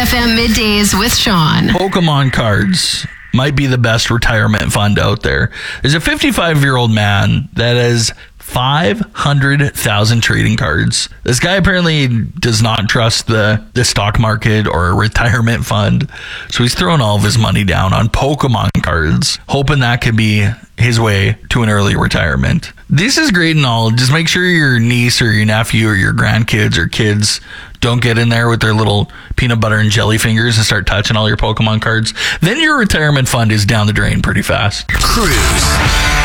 FM Middays with Sean. Pokemon cards might be the best retirement fund out there. There's a 55-year-old man that has 500,000 trading cards. This guy apparently does not trust the stock market or a retirement fund. So he's throwing all of his money down on Pokemon cards, hoping that could be his way to an early retirement. This is great and all. Just make sure your niece or your nephew or your grandkids or kids don't get in there with their little peanut butter and jelly fingers and start touching all your Pokemon cards. Then your retirement fund is down the drain pretty fast. Cruise.